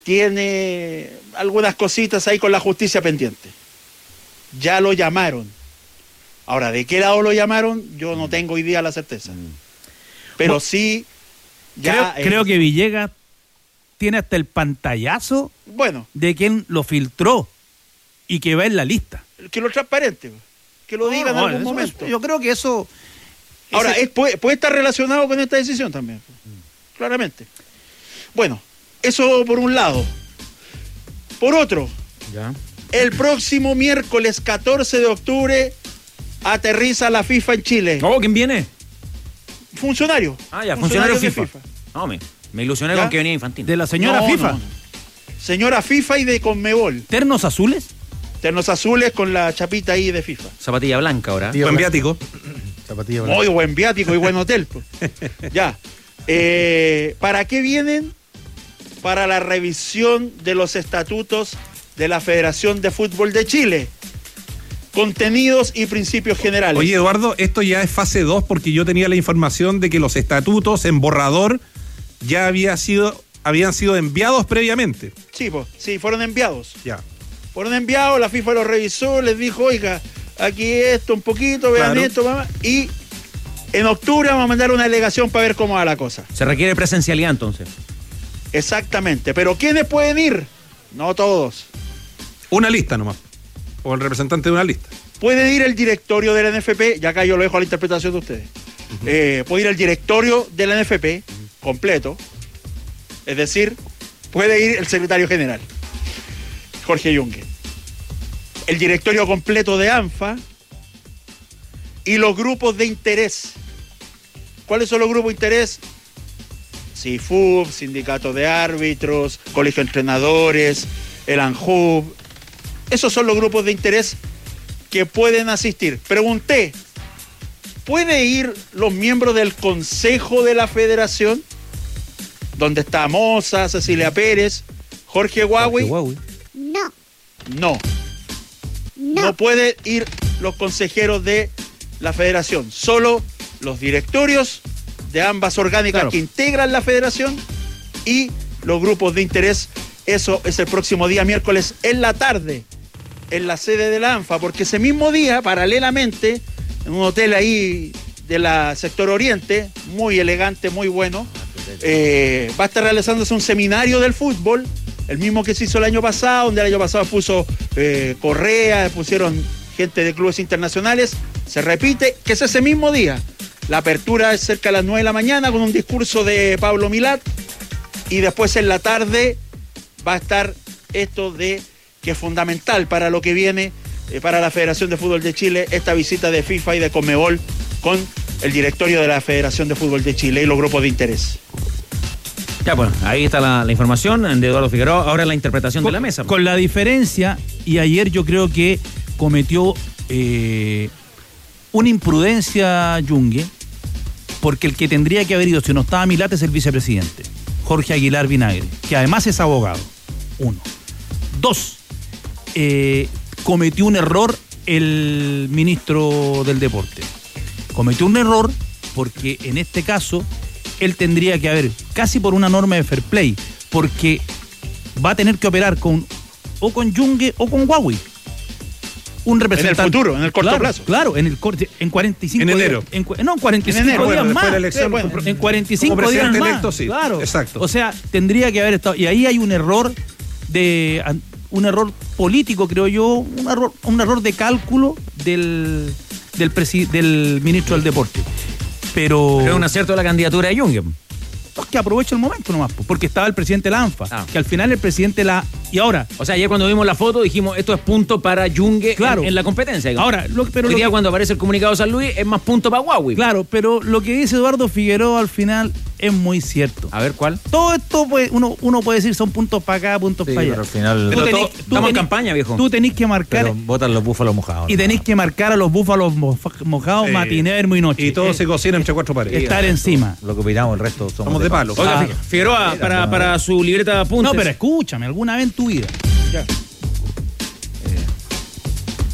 tiene algunas cositas ahí con la justicia pendiente. Ya lo llamaron. Ahora, ¿de qué lado lo llamaron? Yo no tengo hoy día la certeza. Pero sí, ya... Creo que Villegas tiene hasta el pantallazo de quien lo filtró y que va en la lista. Que lo transparente, que lo diga en algún momento. Yo creo que eso... Ahora, puede estar relacionado con esta decisión también, claramente. Bueno, eso por un lado. Por otro, el próximo miércoles 14 de octubre aterriza la FIFA en Chile. ¿Quién viene? Funcionario. Funcionario FIFA. No, me ilusioné con que venía Infantino. ¿De la señora FIFA? No. Señora FIFA y de Conmebol. ¿Ternos azules? Ternos azules con la chapita ahí de FIFA. Zapatilla blanca ahora. Buen viático. Zapatilla blanca. Muy buen viático y buen hotel. Ya. ¿Para qué vienen? Para la revisión de los estatutos de la Federación de Fútbol de Chile. Contenidos y principios generales. Oye, Eduardo, esto ya es fase 2 porque yo tenía la información de que los estatutos en borrador ya habían sido enviados previamente. Sí, fueron enviados. Ya. Fueron enviados, la FIFA los revisó, les dijo, oiga, aquí esto un poquito, vean esto, mamá, y en octubre vamos a mandar una delegación para ver cómo va la cosa. Se requiere presencialidad entonces. Exactamente, pero ¿quiénes pueden ir? No todos. Una lista nomás. O el representante de una lista. Puede ir el directorio de la NFP, ya acá yo lo dejo a la interpretación de ustedes. Puede ir el directorio de la NFP completo, es decir, puede ir el secretario general, Jorge Yungue, el directorio completo de ANFA y los grupos de interés. ¿Cuáles son los grupos de interés? CIFUB, Sindicato de Árbitros, Colegio de Entrenadores, el ANJUB. Esos son los grupos de interés que pueden asistir. Pregunté, ¿puede ir los miembros del Consejo de la Federación? Donde está Moza, Cecilia Pérez, Jorge Huawei. No pueden ir los consejeros de la Federación. Solo los directorios de ambas orgánicas que integran la Federación y los grupos de interés. Eso es el próximo día, miércoles, en la tarde, en la sede de la ANFA, porque ese mismo día, paralelamente, en un hotel ahí de la sector oriente, muy elegante, muy bueno, va a estar realizándose un seminario del fútbol, el mismo que se hizo el año pasado, donde el año pasado puso Correa, pusieron gente de clubes internacionales. Se repite que es ese mismo día. La apertura es cerca de las 9 de la mañana con un discurso de Pablo Milat, y después en la tarde va a estar esto de que es fundamental para lo que viene para la Federación de Fútbol de Chile, esta visita de FIFA y de Conmebol con el directorio de la Federación de Fútbol de Chile y los grupos de interés. Ya, bueno, ahí está la información de Eduardo Figueroa. Ahora la interpretación de la mesa. Con la diferencia, y ayer yo creo que cometió una imprudencia Yungue, porque el que tendría que haber ido, si no estaba Milat, es el vicepresidente, Jorge Aguilar Vinagre, que además es abogado. 1. 2. Cometió un error el ministro del Deporte. Cometió un error porque en este caso él tendría que haber, casi por una norma de fair play, porque va a tener que operar con Yungue o con Huawei. Un representante. En el futuro, en el corto plazo. Claro, en 45 en enero. días. En 45 días más. En 45 días más. Electo, sí. Claro. Exacto. O sea, tendría que haber estado. Y ahí hay un error político, creo yo, un error de cálculo del ministro del Deporte. Pero es un acierto de la candidatura de Yungue. Que aproveche el momento nomás, porque estaba el presidente de la ANFA, que al final el presidente y ahora... O sea, ayer cuando vimos la foto dijimos, esto es punto para Yungue en la competencia. Digamos. Ahora, hoy día cuando aparece el comunicado de San Luis es más punto para Huawei. Claro, pero lo que dice Eduardo Figueroa al final es muy cierto. A ver, ¿cuál? Todo esto, uno puede decir, son puntos para acá, puntos para allá. Pero al final... Estamos en campaña, viejo. Tú tenés que marcar... Pero votan los búfalos mojados. Y tenés que marcar a los búfalos mojados matinée, vermo y noche. Y todo se cocina entre cuatro paredes. Estar encima. Lo que opinamos, el resto somos de palo. Oiga, Figueroa, para su libreta de apuntes. No, pero escúchame, alguna vez en tu vida. Ya.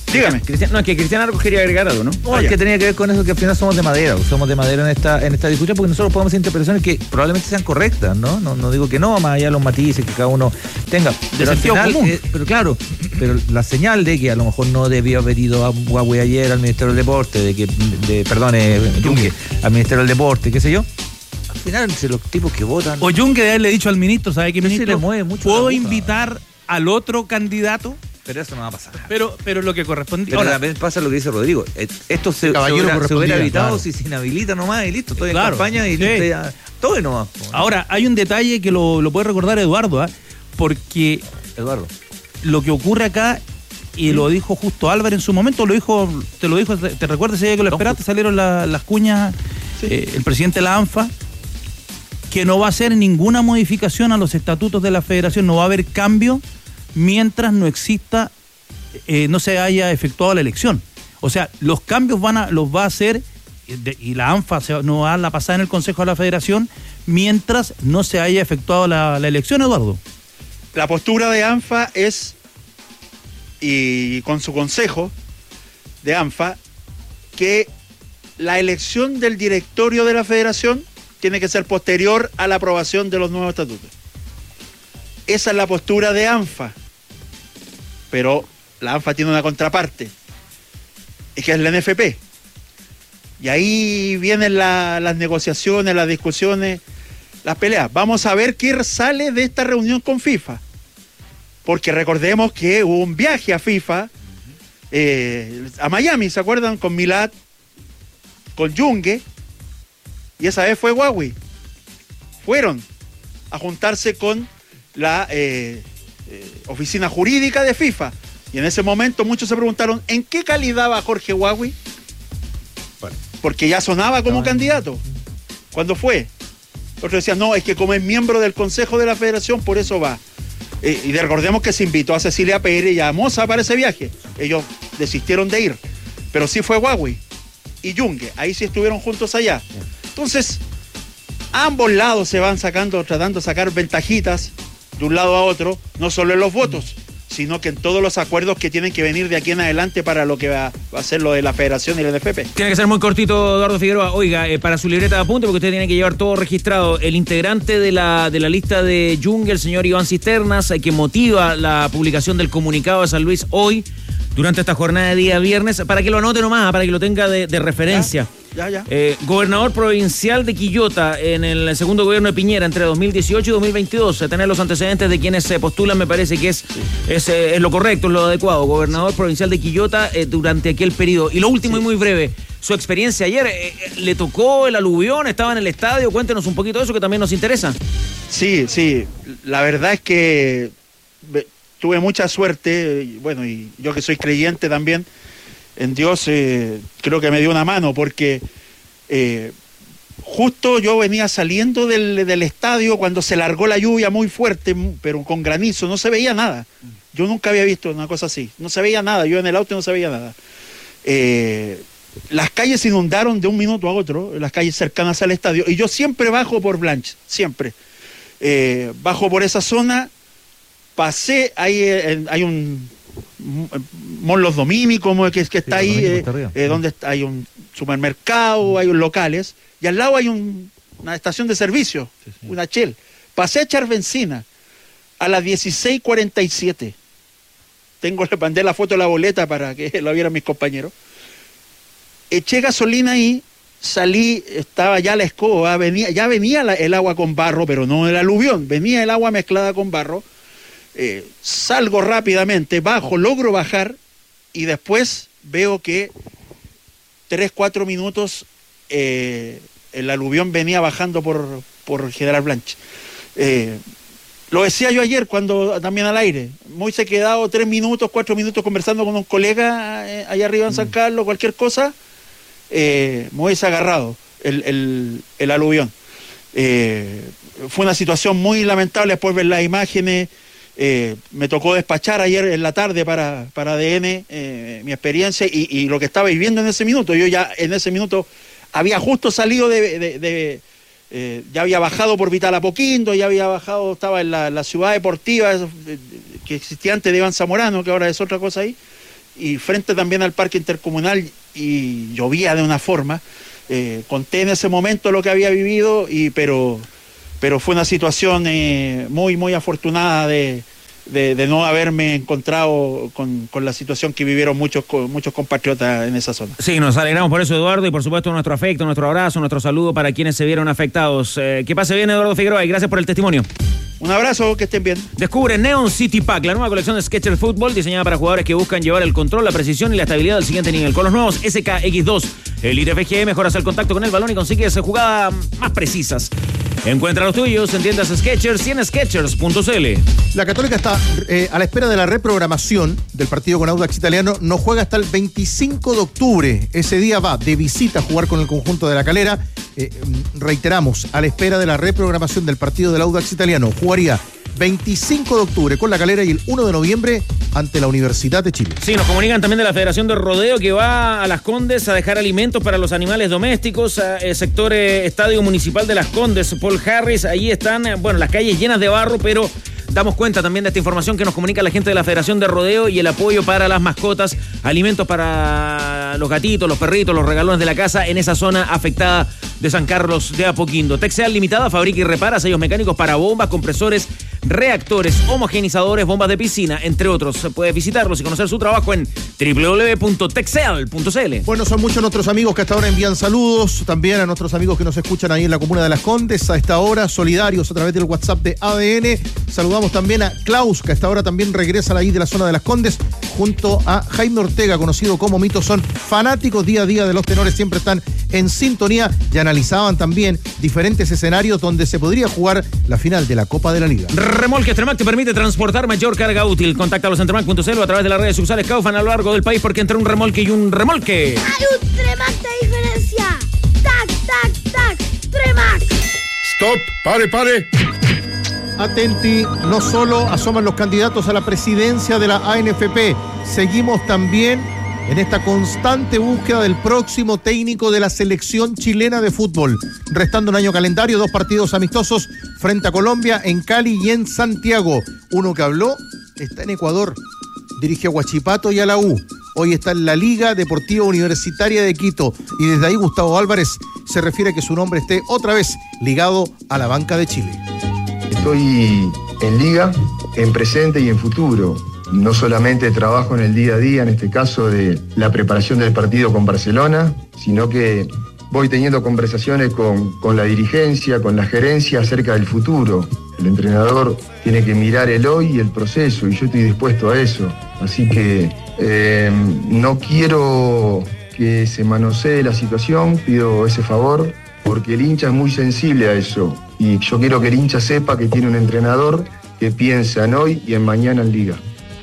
Dígame. No, es que Cristian Arcos quería agregar algo, ¿no? Es que tenía que ver con eso, que al final somos de madera en esta discusión, porque nosotros podemos hacer interpretaciones que probablemente sean correctas, ¿no? No digo que no, más allá de los matices que cada uno tenga. Pero al final, pero claro, pero la señal de que a lo mejor no debió haber ido a Huawei ayer al Ministerio del Deporte, Yungue, al Ministerio del Deporte, qué sé yo. Al final, los tipos que votan. O Yungue de haberle dicho al ministro, ¿sabe qué, ministro? Se le mueve mucho. ¿Puedo invitar al otro candidato? Pero eso no va a pasar. Pero lo que corresponde. Pero también pasa lo que dice Rodrigo. Esto se hubiera evitado si se inhabilita nomás y listo. Estoy en campaña y listo, todo nomás. Ahora, hay un detalle que lo puede recordar Eduardo, porque Eduardo, lo que ocurre acá, y lo dijo justo Álvaro en su momento, te recuerdas ese día que lo esperaste, salieron las cuñas, el presidente de la ANFA, que no va a hacer ninguna modificación a los estatutos de la federación, no va a haber cambio mientras no exista, no se haya efectuado la elección. O sea, los cambios los va a hacer, y la ANFA no va a la pasada en el Consejo de la Federación, mientras no se haya efectuado la elección, Eduardo. La postura de ANFA es, y con su consejo de ANFA, que la elección del directorio de la Federación tiene que ser posterior a la aprobación de los nuevos estatutos. Esa es la postura de ANFA. Pero la ANFA tiene una contraparte, y que es la NFP. Y ahí vienen las negociaciones, las discusiones, las peleas. Vamos a ver qué sale de esta reunión con FIFA. Porque recordemos que hubo un viaje a FIFA, a Miami, ¿se acuerdan? Con Milad, con Yungue, y esa vez fue Huawei. Fueron a juntarse con la oficina jurídica de FIFA. Y en ese momento muchos se preguntaron, ¿en qué calidad va Jorge Huawei? Bueno, porque ya sonaba como candidato. ¿Cuándo fue? Otros decían, no, es que como es miembro del Consejo de la Federación, por eso va. Y recordemos que se invitó a Cecilia Pérez y a Moza para ese viaje. Ellos desistieron de ir. Pero sí fue Huawei y Yungue. Ahí sí estuvieron juntos allá. Entonces, ambos lados se van tratando de sacar ventajitas de un lado a otro, no solo en los votos, sino que en todos los acuerdos que tienen que venir de aquí en adelante para lo que va a ser lo de la Federación y la NFP. Tiene que ser muy cortito, Eduardo Figueroa. Oiga, para su libreta de apunte, porque usted tiene que llevar todo registrado, el integrante de la lista de Yungue, el señor Iván Cisternas, que motiva la publicación del comunicado de San Luis hoy, durante esta jornada de día viernes, para que lo anote nomás, para que lo tenga de referencia. Ya. Gobernador provincial de Quillota en el segundo gobierno de Piñera entre 2018 y 2022. Tener los antecedentes de quienes se postulan me parece que es lo correcto, es lo adecuado. Gobernador provincial de Quillota durante aquel periodo. Y lo último y muy breve, su experiencia ayer, ¿le tocó el aluvión? ¿Estaba en el estadio? Cuéntenos un poquito de eso que también nos interesa. Sí, la verdad es que tuve mucha suerte, y yo que soy creyente también en Dios, creo que me dio una mano, porque justo yo venía saliendo del estadio cuando se largó la lluvia muy fuerte, pero con granizo, no se veía nada. Yo nunca había visto una cosa así, no se veía nada, yo en el auto no se veía nada. Las calles se inundaron de un minuto a otro, las calles cercanas al estadio, y yo siempre bajo por Blanche, siempre. Bajo por esa zona, pasé, hay un Mall Los Dominicos que está ahí, donde hay un supermercado, hay un y al lado hay una estación de servicio, una Shell. Pasé a echar benzina a las 16:47. Le mandé la foto de la boleta para que lo vieran mis compañeros. Eché gasolina ahí, salí, estaba ya la escoba, ya venía el agua con barro, pero no el aluvión, venía el agua mezclada con barro. Salgo rápidamente, logro bajar y después veo que 3-4 minutos el aluvión venía bajando por General Blanche. Lo decía yo ayer también al aire, me hubiese quedado 4 minutos conversando con un colega allá arriba en San Carlos, cualquier cosa, me hubiese agarrado el aluvión. Fue una situación muy lamentable después ver las imágenes. Me tocó despachar ayer en la tarde para ADN mi experiencia y lo que estaba viviendo en ese minuto. Yo ya en ese minuto había justo salido ya había bajado por Vital Apoquindo, ya había bajado, estaba en la ciudad deportiva que existía antes de Iván Zamorano, que ahora es otra cosa ahí, y frente también al parque intercomunal, y llovía de una forma. Conté en ese momento lo que había vivido, pero fue una situación muy, muy afortunada de no haberme encontrado con la situación que vivieron muchos compatriotas en esa zona. Sí, nos alegramos por eso, Eduardo, y por supuesto nuestro afecto, nuestro abrazo, nuestro saludo para quienes se vieron afectados. Que pase bien, Eduardo Figueroa, y gracias por el testimonio. Un abrazo, que estén bien. Descubre Neon City Pack, la nueva colección de Skechers Fútbol diseñada para jugadores que buscan llevar el control, la precisión y la estabilidad al siguiente nivel. Con los nuevos SKX2 Elite FG mejoras el contacto con el balón y consigues jugadas más precisas. Encuentra los tuyos en tiendas Skechers y en Skechers.cl. La Católica está a la espera de la reprogramación del partido con Audax Italiano. No juega hasta el 25 de octubre. Ese día va de visita a jugar con el conjunto de La Calera. Reiteramos, a la espera de la reprogramación del partido del Audax Italiano. Jugaría 25 de octubre con La Calera y el 1 de noviembre ante la Universidad de Chile. Sí, nos comunican también de la Federación de Rodeo que va a Las Condes a dejar alimentos para los animales domésticos, sector Estadio Municipal de Las Condes, Paul Harris. Ahí están, las calles llenas de barro, pero damos cuenta también de esta información que nos comunica la gente de la Federación de Rodeo y el apoyo para las mascotas, alimentos para los gatitos, los perritos, los regalones de la casa en esa zona afectada de San Carlos de Apoquindo. Texeal Limitada fabrica y repara sellos mecánicos para bombas, compresores, reactores, homogenizadores, bombas de piscina, entre otros. Puedes visitarlos y conocer su trabajo en www.texeal.cl. Bueno, son muchos nuestros amigos que hasta ahora envían saludos, también a nuestros amigos que nos escuchan ahí en la comuna de Las Condes, a esta hora, solidarios a través del WhatsApp de ADN. Saludamos también a Klaus, que a esta hora también regresa ahí de la zona de Las Condes, junto a Jaime Ortega, conocido como Mito. Son fanáticos día a día de los tenores, siempre están en sintonía y analizaban también diferentes escenarios donde se podría jugar la final de la Copa de la Liga. Remolque Tremac te permite transportar mayor carga útil. Contáctalos en Tremac.cl o a través de las redes sucursales Kaufman a lo largo del país, porque entre un remolque y un remolque hay un Tremac de diferencia. ¡Tac, tac, tac! ¡Tremac! ¡Stop! ¡Pare! Atenti, no solo asoman los candidatos a la presidencia de la ANFP, seguimos también en esta constante búsqueda del próximo técnico de la selección chilena de fútbol. Restando un año calendario, 2 partidos amistosos frente a Colombia, en Cali y en Santiago. Uno que habló está en Ecuador, dirige a Huachipato y a la U. Hoy está en la Liga Deportiva Universitaria de Quito, y desde ahí Gustavo Álvarez se refiere a que su nombre esté otra vez ligado a la banca de Chile. Estoy en Liga, en presente y en futuro. No solamente trabajo en el día a día, en este caso de la preparación del partido con Barcelona, sino que voy teniendo conversaciones con la dirigencia, con la gerencia acerca del futuro. El entrenador tiene que mirar el hoy y el proceso, y yo estoy dispuesto a eso. Así que no quiero que se manosee la situación, pido ese favor, porque el hincha es muy sensible a eso. Y yo quiero que el hincha sepa que tiene un entrenador que piensa en hoy y en mañana en Liga.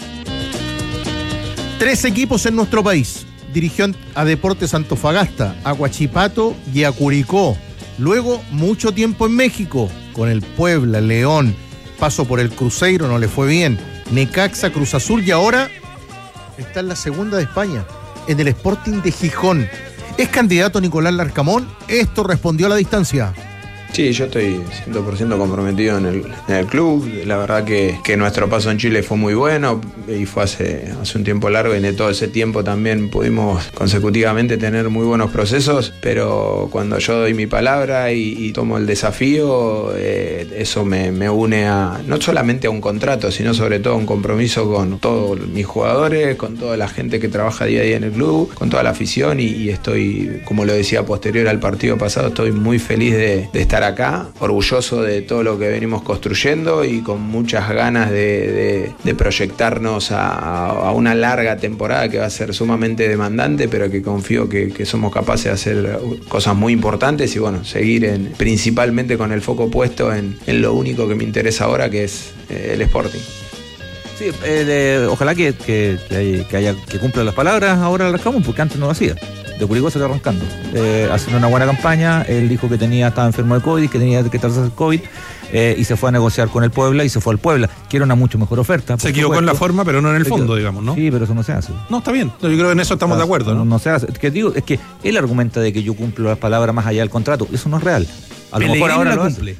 3 equipos en nuestro país. Dirigió a Deportes Antofagasta, a Huachipato y a Curicó. Luego, mucho tiempo en México, con el Puebla, León. Paso por el Cruzeiro, no le fue bien. Necaxa, Cruz Azul, y ahora está en la segunda de España, en el Sporting de Gijón. ¿Es candidato Nicolás Larcamón? Esto respondió a la distancia. Sí, yo estoy 100% comprometido en el club. La verdad que nuestro paso en Chile fue muy bueno y fue hace un tiempo largo, y en todo ese tiempo también pudimos consecutivamente tener muy buenos procesos, pero cuando yo doy mi palabra y tomo el desafío, eso me une no solamente a un contrato, sino sobre todo a un compromiso con todos mis jugadores, con toda la gente que trabaja día a día en el club, con toda la afición, y estoy, como lo decía posterior al partido pasado, estoy muy feliz de estar acá, orgulloso de todo lo que venimos construyendo y con muchas ganas de proyectarnos a una larga temporada que va a ser sumamente demandante, pero que confío que somos capaces de hacer cosas muy importantes y seguir principalmente con el foco puesto en lo único que me interesa ahora, que es el Sporting. Sí, ojalá que cumpla las palabras ahora Larcamón, porque antes no lo hacía. De Curicó se está arrancando, haciendo una buena campaña. Él dijo que estaba enfermo de COVID, que tenía que tratarse el COVID, y se fue a negociar con el Puebla y se fue al Puebla, que era una mucho mejor oferta. Se equivocó en la forma, pero no en el fondo, digamos, ¿no? Sí, pero eso no se hace. No, está bien. Yo creo que en eso estamos de acuerdo, ¿no? No se hace. Es que él argumenta de que yo cumplo las palabras más allá del contrato. Eso no es real. A lo mejor ahora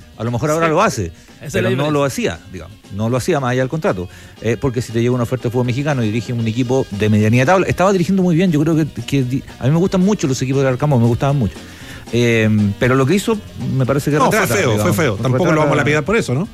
lo hace. Pero no lo hacía, digamos. No lo hacía más allá del contrato. Porque si te llega una oferta de fútbol mexicano y dirige un equipo de medianía de tabla, estaba dirigiendo muy bien. Yo creo que a mí me gustan mucho los equipos de Arcamón, me gustaban mucho. Pero lo que hizo me parece que fue feo. Tampoco lo vamos a lapidar por eso, ¿no?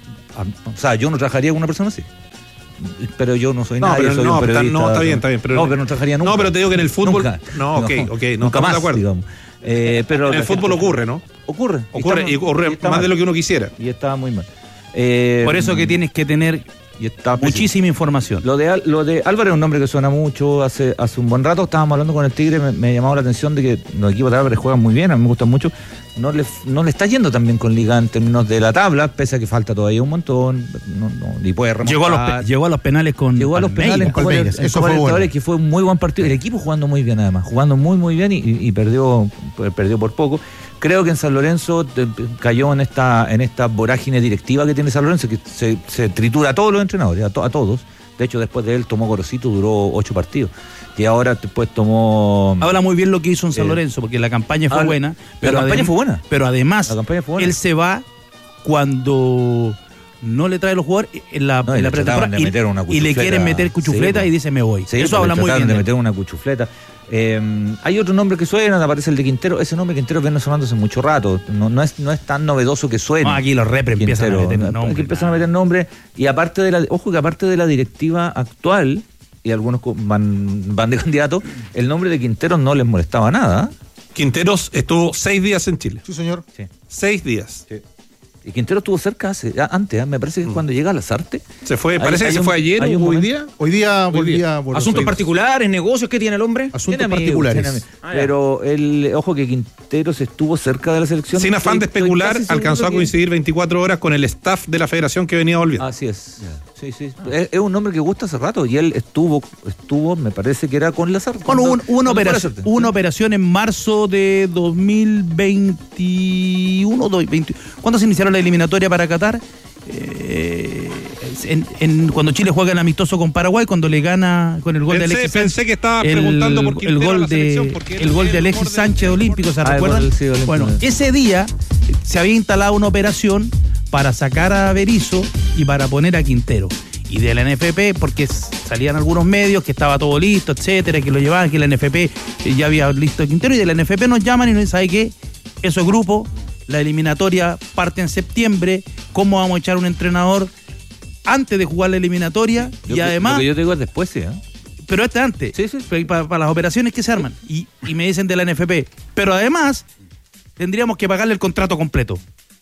O sea, yo no trabajaría con una persona así. Pero yo no soy nadie, soy un periodista. No, está bien. Pero no trabajaría nunca. No, pero te digo que en el fútbol... Nunca. No, nunca más, de acuerdo. Digamos. Pero en el fútbol ocurre, ¿no? Ocurre más de lo que uno quisiera. Y estaba muy mal. Por eso que tienes que tener muchísima información. Lo de Álvaro es un nombre que suena mucho. Hace un buen rato estábamos hablando con el Tigre, me llamaba la atención de que los equipos de Álvarez juegan muy bien, a mí me gustan mucho. No le está yendo tan bien con Liga en términos de la tabla, pese a que falta todavía un montón. Y puede remontar. Llegó a los penales con Palmeiras. Eso fue bueno. Que fue un muy buen partido. El equipo jugando muy bien, además. Jugando muy, muy bien y perdió por poco. Creo que en San Lorenzo cayó en esta vorágine directiva que tiene San Lorenzo, que se tritura a todos los entrenadores, a todos. De hecho, después de él tomó Gorosito, duró 8 partidos. Y ahora después tomó... Habla muy bien lo que hizo en San Lorenzo, porque la campaña fue buena. Pero la campaña fue buena. Pero además, él se va cuando no le trae los jugadores en la pretemporada y le quieren meter cuchufleta y dice me voy. Sí, eso habla muy bien de meter una cuchufleta. Hay otro nombre que suena, aparece el de Quintero. Ese nombre Quintero viene sonando hace mucho rato. No es tan novedoso que suene. No, aquí los repre empiezan a meter nombres. Aquí empiezan a meter nombres. Y aparte de la directiva actual, y algunos van de candidato, el nombre de Quintero no les molestaba nada. Quinteros estuvo 6 días en Chile. Sí, señor. Sí. 6 días. Sí. Y Quintero estuvo cerca antes, me parece que cuando llega a Lasarte. Se fue, parece que se fue ayer o hoy día. Hoy día volvía. ¿Asuntos particulares, negocios? ¿Qué tiene el hombre? Asuntos particulares. Pero ojo que Quinteros estuvo cerca de la selección. Sin afán de especular, alcanzó a coincidir 24 horas con el staff de la federación que venía volviendo. Así es. Sí. Es un nombre que gusta hace rato y él estuvo, me parece que era con Lasarte. Bueno, hubo una operación en marzo de 2021, ¿cuándo se inició la eliminatoria para Qatar? Cuando Chile juega en amistoso con Paraguay, cuando le gana con el gol de Alexis Sánchez. Pensé que estaba preguntando por el gol de Alexis Sánchez Olímpico, ¿se recuerdan? Bueno, ese día se había instalado una operación para sacar a Berizzo y para poner a Quintero. Y de la NFP, porque salían algunos medios que estaba todo listo, etcétera, que lo llevaban, que la NFP ya había listo a Quintero, y de la NFP nos llaman y nos dicen, ¿sabe qué? Esos grupos, la eliminatoria parte en septiembre, ¿cómo vamos a echar un entrenador antes de jugar la eliminatoria? Y además... Lo que yo te digo es después, sí, ¿eh? Pero antes, sí. Para las operaciones que se arman. Y me dicen de la NFP, pero además tendríamos que pagarle el contrato completo.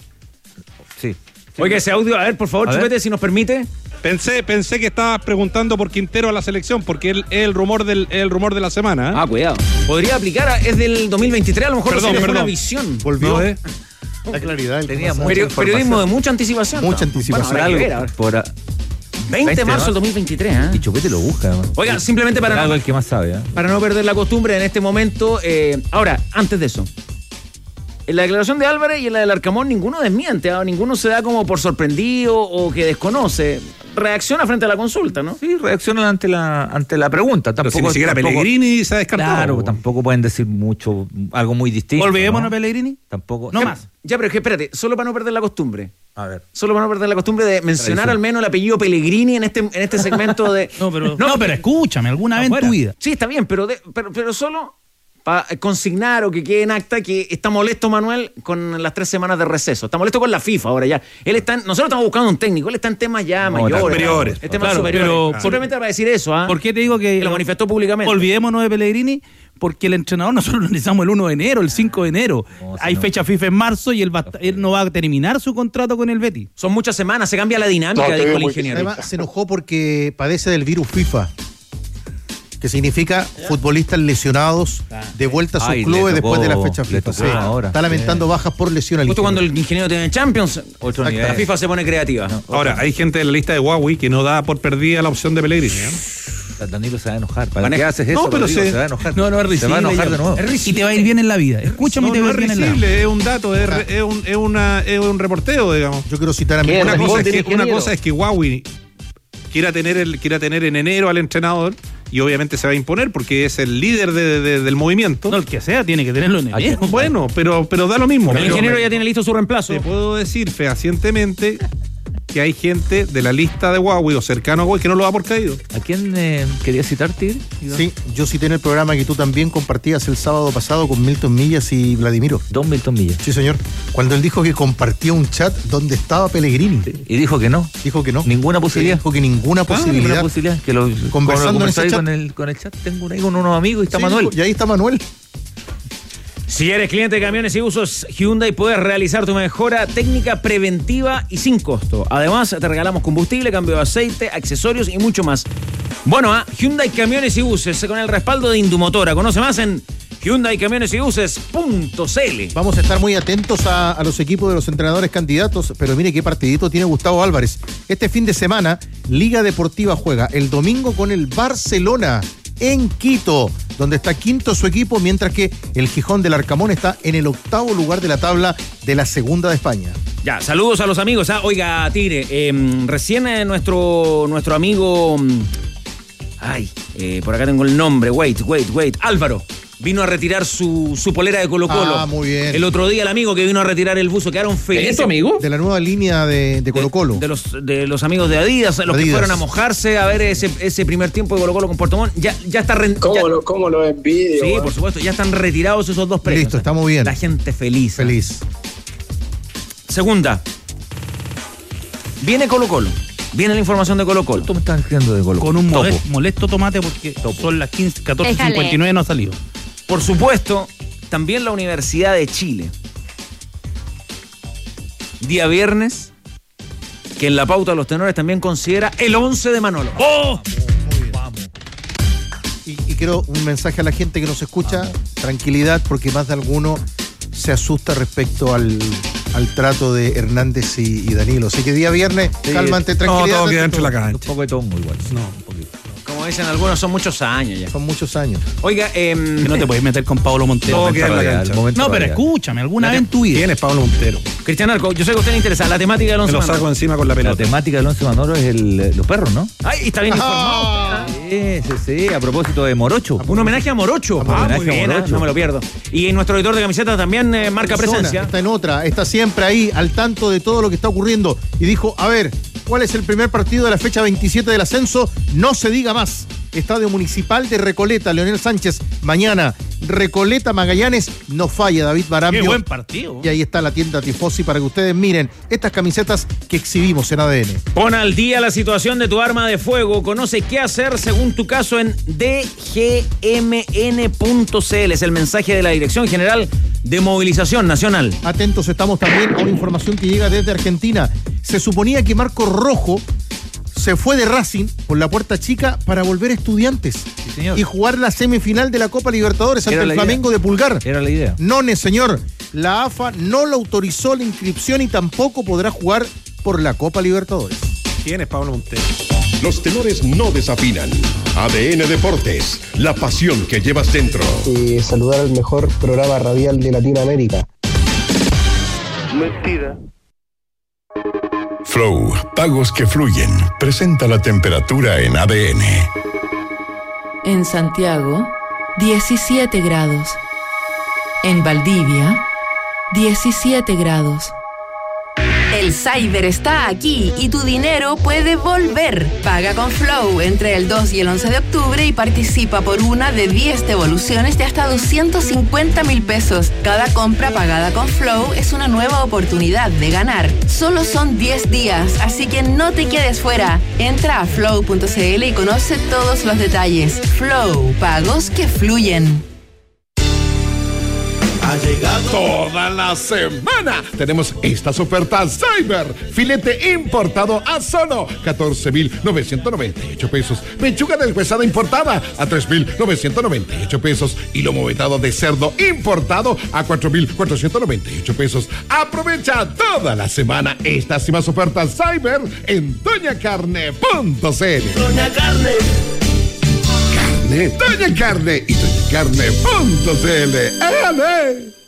Sí. Oiga, ese audio, a ver, por favor, Chupete, si nos permite. Pensé que estabas preguntando por Quintero a la selección, porque es el rumor de la semana. Ah, cuidado. Podría aplicar, es del 2023, a lo mejor perdón. una visión. Volvió, la claridad. Tenía periodismo de mucha anticipación. Mucha anticipación. Bueno, 20 de marzo del 2023, ¿eh? Y Chupete lo busca, además. Oiga, simplemente para el que más sabe, para no perder la costumbre en este momento. Ahora, antes de eso, en la declaración de Álvarez y en la del Arcamón ninguno desmiente, ninguno se da como por sorprendido o que desconoce. Reacciona frente a la consulta, ¿no? Sí, reacciona ante la pregunta. Pero si ni siquiera Pellegrini se ha descartado. Claro, tampoco pueden decir mucho, algo muy distinto. ¿Volvemos a Pellegrini? Tampoco. No más. Ya, pero es que espérate, solo para no perder la costumbre. A ver. Solo para no perder la costumbre de mencionar al menos el apellido Pellegrini en este segmento de... pero escúchame, alguna vez en tu vida. Sí, está bien, pero solo... para consignar o que quede en acta que está molesto Manuel con las 3 semanas de receso. Está molesto con la FIFA ahora ya. Nosotros estamos buscando un técnico, él está en temas ya mayores. Superiores. Temas superiores. Pero simplemente para decir eso, ¿Por qué te digo que lo manifestó públicamente? Olvidémonos de Pellegrini, porque el entrenador nosotros lo necesitamos el 1 de enero, el 5 de enero. Hay fecha FIFA en marzo y él no va a terminar su contrato con el Betis. Son muchas semanas, se cambia la dinámica, dijo el ingeniero. Además, se enojó porque padece del virus FIFA, que significa futbolistas lesionados de vuelta a sus clubes después de la fecha FIFA. Está lamentando bajas por lesión al Justo cuando el ingeniero tiene Champions, la FIFA se pone creativa. Ahora, hay gente en la lista de Huawei que no da por perdida la opción de Pellegrini. Danilo se va a enojar. ¿Para qué haces eso? No, pero se va a enojar. No, es risible. Se va a enojar de nuevo. Y te va a ir bien en la vida. Escúchame, te va a ir bien en la vida. Es un dato, es un reporteo, digamos. Yo quiero citar a mi una cosa es que Huawei quiera tener en enero al entrenador y obviamente se va a imponer porque es el líder del movimiento. No, el que sea, tiene que tenerlo en el Bueno, pero da lo mismo. El ingeniero ya tiene listo su reemplazo. Te puedo decir fehacientemente que hay gente de la lista de Huawei o cercano a Huawei que no lo da por caído. ¿A quién querías citar, Tigre? Sí, yo cité en el programa que tú también compartías el sábado pasado con Milton Millas y Vladimiro. Don Milton Millas. Sí, señor. Cuando él dijo que compartía un chat donde estaba Pellegrini. Sí. Y dijo que no. Dijo que no. Ninguna posibilidad. Dijo que ninguna posibilidad. Ninguna posibilidad. Que lo conversando en ese chat. Con el chat. Tengo ahí con unos amigos y está Manuel. Y ahí está Manuel. Si eres cliente de camiones y usos Hyundai, puedes realizar tu mejora técnica preventiva y sin costo. Además, te regalamos combustible, cambio de aceite, accesorios y mucho más. Bueno, Hyundai Camiones y Buses con el respaldo de Indumotora. Conoce más en hyundaicamionesybuses.cl. Vamos a estar muy atentos a los equipos de los entrenadores candidatos, pero mire qué partidito tiene Gustavo Álvarez. Este fin de semana, Liga Deportiva juega el domingo con el Barcelona en Quito, donde está quinto su equipo, mientras que el Gijón del Arcamón está en el 8º lugar de la tabla de la Segunda de España. Ya, saludos a los amigos. Oiga, Tigre, recién nuestro amigo... por acá tengo el nombre, wait, Álvaro. Vino a retirar su polera de Colo-Colo. Ah, muy bien. El otro día el amigo que vino a retirar el buzo, quedaron felices. ¿Es tu amigo? De la nueva línea de Colo-Colo. De los amigos de Adidas, los que fueron a mojarse a ver ese primer tiempo de Colo-Colo con Puerto Montt. Ya está ¿Cómo lo envidio? Sí, por supuesto, ya están retirados esos dos premios. Listo, está muy bien. La gente feliz. Feliz. Segunda. Viene Colo-Colo. Viene la información de Colo-Colo. ¿Tú me estás escribiendo de Colo-Colo? Con un molesto tomate porque son las 14:59 y no ha salido. Por supuesto, también la Universidad de Chile. Día viernes, que en la pauta de los tenores también considera el 11 de Manolo. ¡Oh! Vamos. Y quiero un mensaje a la gente que nos escucha. Tranquilidad, porque más de alguno se asusta respecto al trato de Hernández y Danilo. Así que día viernes, cálmate, tranquilidad. No, todo queda dentro de la cancha. Un poco de tongo igual. No, un poquito. Como dicen algunos, son muchos años ya. Son muchos años. Oiga, que no te puedes meter con Pablo Montero. Todo queda en la cancha. No, pero escúchame, alguna vez en tu vida. ¿Quién es Pablo Montero? Cristian Arco, yo sé que a usted le interesa la temática del 11 Me lo saco encima con la pelota. La temática del 11 Manolo es los perros, ¿no? Ay, está bien informado. Sí, a propósito de Morocho. Un homenaje a Morocho. Muy bien, no me lo pierdo. Y nuestro editor de camiseta también marca presencia. Está en otra, está siempre ahí, al tanto de todo lo que está ocurriendo. Y dijo, a ver, ¿cuál es el primer partido de la fecha 27 del ascenso? No se diga más. Estadio Municipal de Recoleta, Leonel Sánchez, mañana. Recoleta Magallanes, no falla David Marambio. Qué buen partido. Y ahí está la tienda Tifosi para que ustedes miren estas camisetas que exhibimos en ADN. Pon al día la situación de tu arma de fuego. Conoce qué hacer según tu caso en dgmn.cl. Es el mensaje de la Dirección General de Movilización Nacional. Atentos estamos también a una información que llega desde Argentina. Se suponía que Marco Rojo se fue de Racing por la puerta chica para volver a Estudiantes. Sí, señor. Y jugar la semifinal de la Copa Libertadores ante el Flamengo de Pulgar. Era la idea. No, señor. La AFA no le autorizó la inscripción y tampoco podrá jugar por la Copa Libertadores. ¿Quién es Pablo Montero? Los tenores no desafinan. ADN Deportes, la pasión que llevas dentro. Saludar al mejor programa radial de Latinoamérica. Mentira. Flow, pagos que fluyen. Presenta la temperatura en ADN. En Santiago, 17 grados. En Valdivia, 17 grados. El Cyber está aquí y tu dinero puede volver. Paga con Flow entre el 2 y el 11 de octubre y participa por una de 10 devoluciones de hasta 250,000 pesos. Cada compra pagada con Flow es una nueva oportunidad de ganar. Solo son 10 días, así que no te quedes fuera. Entra a flow.cl y conoce todos los detalles. Flow, pagos que fluyen. Ha llegado toda la semana. Tenemos estas ofertas Cyber. Filete importado a solo 14,998 pesos. Pechuga deshuesada importada a 3,998 pesos. Y lomo vetado de cerdo importado a 4,498 pesos. Aprovecha toda la semana estas y más ofertas Cyber en doñacarne.cl. Doña Carne. Doña Carne y doñacarne.cl. ¡Ale!